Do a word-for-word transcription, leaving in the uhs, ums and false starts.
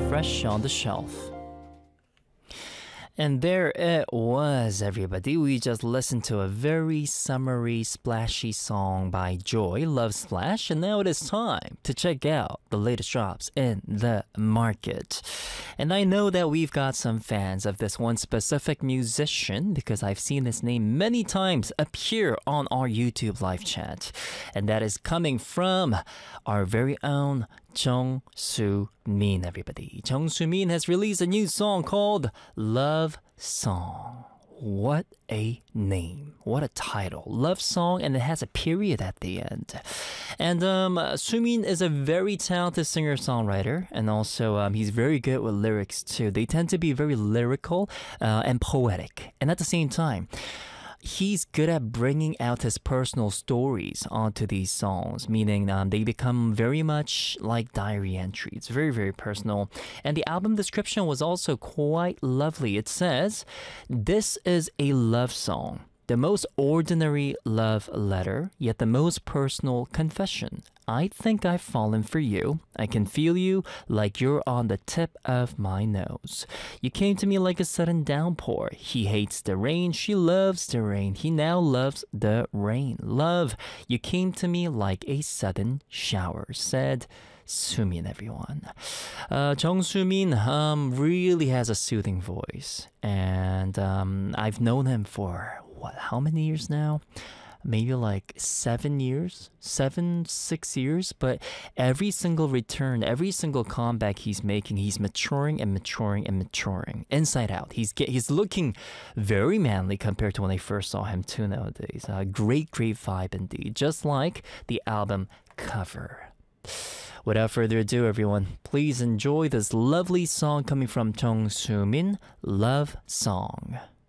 fresh on the shelf. And there it was, everybody. We just listened to a very summery, splashy song by Joy, Love Splash. And now it is time to check out the latest drops in the market. And I know that we've got some fans of this one specific musician because I've seen this name many times appear on our YouTube live chat. And that is coming from our very own Jung Soo-min, everybody. Jung Soo-min has released a new song called Love Song. What a name. What a title. Love Song, and it has a period at the end. And um, Soo-min is a very talented singer-songwriter, and also um, he's very good with lyrics too. They tend to be very lyrical uh, and poetic. And at the same time, he's good at bringing out his personal stories onto these songs, meaning um, they become very much like diary entries, very, very personal. And the album description was also quite lovely. It says, "This is a love song, the most ordinary love letter, yet the most personal confession. I think I've fallen for you. I can feel you like you're on the tip of my nose. You came to me like a sudden downpour. He hates the rain. She loves the rain. He now loves the rain. Love, you came to me like a sudden shower," said Soo-min, everyone. Uh, Jung Soo-min um, really has a soothing voice. And um, I've known him for, what, how many years now? Maybe like seven years, seven, six years. But every single return, every single comeback he's making, he's maturing and maturing and maturing. Inside out. He's get, he's looking very manly compared to when I first saw him too nowadays. Uh, great, great vibe indeed. Just like the album cover. Without further ado, everyone, please enjoy this lovely song coming from Jung Soo-min, Love Song.